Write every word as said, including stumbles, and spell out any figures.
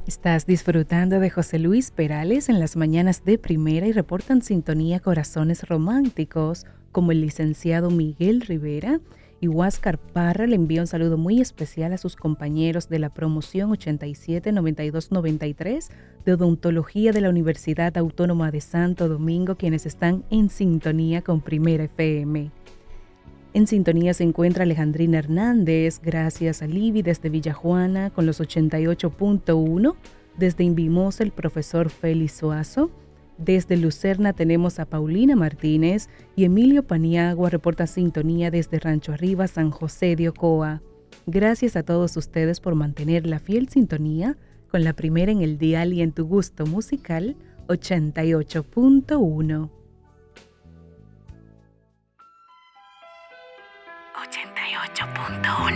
Estás disfrutando de José Luis Perales en las mañanas de primera y reportan sintonía corazones románticos como el licenciado Miguel Rivera y Huáscar Parra. Le envía un saludo muy especial a sus compañeros de la promoción ochenta y siete noventa y dos noventa y tres de odontología de la Universidad Autónoma de Santo Domingo, quienes están en sintonía con Primera F M. En sintonía se encuentra Alejandrina Hernández, gracias a Libby desde Villajuana con los ochenta y ocho punto uno, desde Invimosa el profesor Félix Suazo, desde Lucerna tenemos a Paulina Martínez y Emilio Paniagua reporta sintonía desde Rancho Arriba, San José de Ocoa. Gracias a todos ustedes por mantener la fiel sintonía con la primera en el dial y en tu gusto musical ochenta y ocho punto uno.